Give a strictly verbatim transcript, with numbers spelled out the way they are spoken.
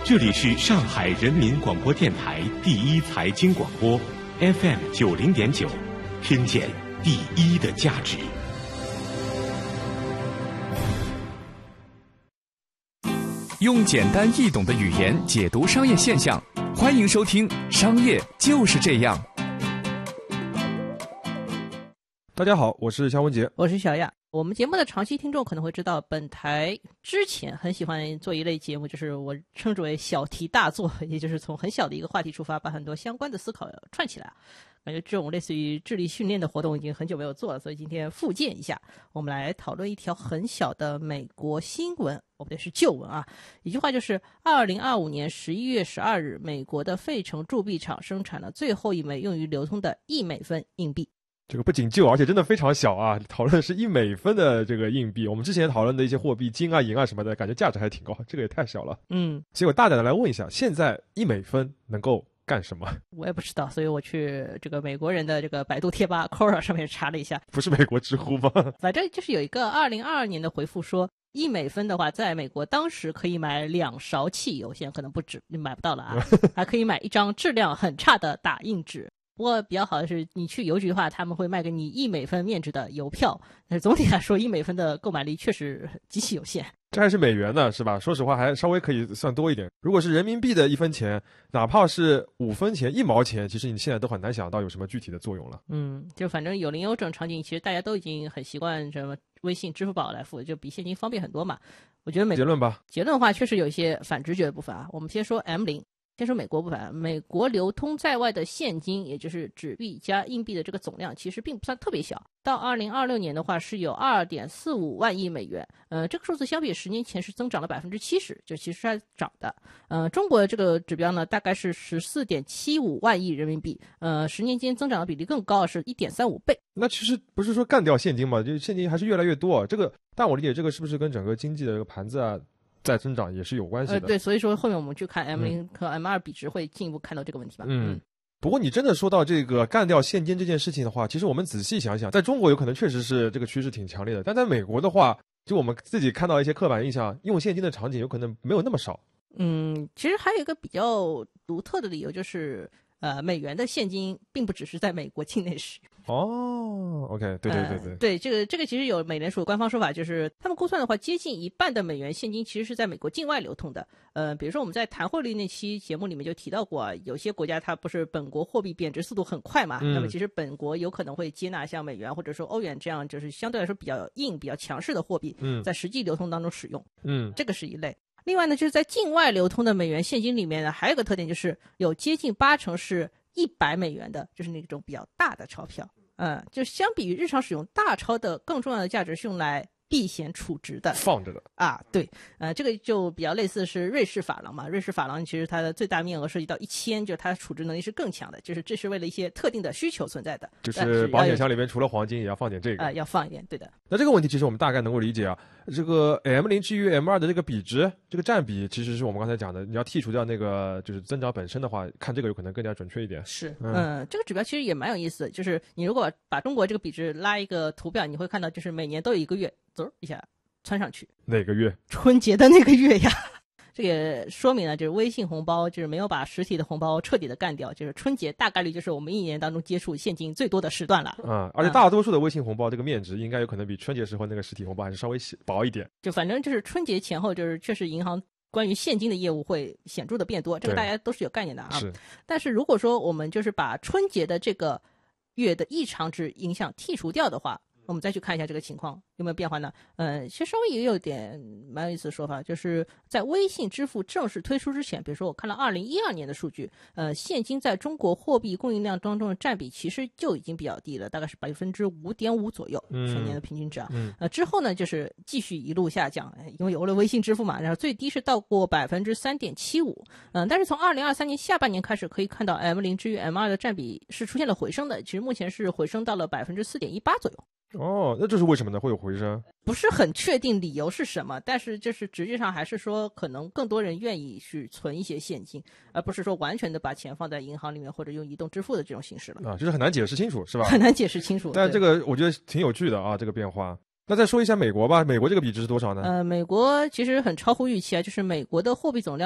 这里是上海人民广播电台第一财经广播 F M 九零点九，听见第一的价值。 用简单易懂的语言解读商业现象，欢迎收听《商业就是这样》。 大家好，我是肖文杰， 我是小亚。我们节目的长期听众可能会知道，本台之前很喜欢做一类节目，就是我称之为小题大做，也就是从很小的一个话题出发，把很多相关的思考串起来。感觉这种类似于智力训练的活动已经很久没有做了，所以今天复健一下，我们来讨论一条很小的美国新闻，哦不对，是旧闻啊。一句话就是二零二五年十一月十二日，美国的费城铸币厂生产了最后一枚用于流通的一美分硬币。 这个不仅旧，而且真的非常小啊！讨论的是一美分的这个硬币，我们之前讨论的一些货币，金啊、银啊什么的，感觉价值还挺高，这个也太小了。 嗯， 所以我大胆的来问一下，现在一美分能够干什么？ 我也不知道，所以我去这个美国人的这个百度贴吧 Quora 上面查了一下， 不是美国知乎吗？ 反正就是有一个二零二二年的回复说，一美分的话，在美国当时可以买两勺汽油，现在可能不止，你买不到了啊，还可以买一张质量很差的打印纸。不过比较好的是，你去邮局的话，他们会卖给你一美分面值的邮票。但是总体来说，一美分的购买力确实极其有限。 这还是美元呢，是吧？说实话，还稍微可以算多一点。如果是人民币的一分钱，哪怕是五分钱、一毛钱，其实你现在都很难想到有什么具体的作用了。 嗯，就反正有零有整场景，其实大家都已经很习惯什么微信、支付宝来付，就比现金方便很多嘛。我觉得美结论吧， 结论的话，确实有一些反直觉的部分啊。我们先说 M 零。先说美国部分，美国流通在外的现金，也就是纸币加硬币的这个总量，其实并不算特别小。到二零二六年的话，是有 二点四五万亿美元。呃，这个数字相比十年前是增长了 百分之七十， 就其实是涨的。呃，中国的这个指标呢，大概是 十四点七五万亿人民币。呃，十年间增长的比例更高，是 一点三五倍。 那其实不是说干掉现金嘛，就现金还是越来越多。这个，但我理解这个是不是跟整个经济的这个盘子啊在增长也是有关系的。 呃，对，所以说后面我们去看 M 零 和 M 二 比值会进一步看到这个问题吧。 嗯，嗯不过你真的说到这个干掉现金这件事情的话，其实我们仔细想想，在中国有可能确实是这个趋势挺强烈的，但在美国的话，就我们自己看到一些刻板印象，用现金的场景有可能没有那么少。 嗯，其实还有一个比较独特的理由就是。呃，美元的现金并不只是在美国境内使用。 哦 ，OK， 对对对对、 呃，对这个这个其实有美联储官方说法，就是他们估算的话，接近一半的美元现金其实是在美国境外流通的。呃，比如说我们在谈汇率那期节目里面就提到过啊，有些国家它不是本国货币贬值速度很快嘛，嗯、那么其实本国有可能会接纳像美元或者说欧元这样就是相对来说比较硬、比较强势的货币，在实际流通当中使用。嗯，这个是一类。另外呢，就是在境外流通的美元现金里面呢，还有一个特点就是有接近八成是一百美元的，就是那种比较大的钞票。嗯，就相比于日常使用，大钞的更重要的价值是用来避险储值的， 放着的啊，对，呃，这个就比较类似是瑞士法郎嘛。瑞士法郎其实它的最大面额涉及到一千，就是它储值能力是更强的，就是这是为了一些特定的需求存在的。 就是保险箱里面除了黄金也要放点这个， 呃，要放一点，对的。 那这个问题其实我们大概能够理解啊。这个 M 零 至于 M 二 的这个比值，这个占比其实是我们刚才讲的，你要剔除掉那个就是增长本身的话，看这个有可能更加准确一点。 是，嗯，嗯这个指标其实也蛮有意思的，就是你如果把中国这个比值拉一个图表，你会看到就是每年都有一个月走一下窜上去。 哪个月？ 春节的那个月呀。这也说明了，就是微信红包就是没有把实体的红包彻底的干掉，就是春节大概率就是我们一年当中接触现金最多的时段了。 嗯，而且大多数的微信红包这个面值应该有可能比春节时候那个实体红包还是稍微薄一点。 就反正就是春节前后，就是确实银行关于现金的业务会显著的变多，这个大家都是有概念的啊。 是。 但是如果说我们就是把春节的这个月的异常值影响剔除掉的话，我们再去看一下这个情况有没有变化呢？呃，其实稍微也有点蛮有意思的说法，就是在微信支付正式推出之前，比如说我看了二零一二年的数据，呃，现金在中国货币供应量当中的占比其实就已经比较低了，大概是百分之五点五左右，全年的平均值啊。嗯、呃，之后呢就是继续一路下降，因为有了微信支付嘛，然后最低是到过百分之三点七五。嗯，但是从二零二三年下半年开始，可以看到 M 零 至于 M 二 的占比是出现了回升的，其实目前是回升到了百分之四点一八左右。 哦，那这是为什么呢？会有回升？ 不是很确定理由是什么，但是就是实际上还是说，可能更多人愿意去存一些现金，而不是说完全的把钱放在银行里面或者用移动支付的这种形式了。 啊，就是很难解释清楚，是吧？ 很难解释清楚。 但这个我觉得挺有趣的啊，这个变化。那再说一下美国吧，美国这个比值是多少呢？ 呃，美国其实很超乎预期啊，就是美国的货币总量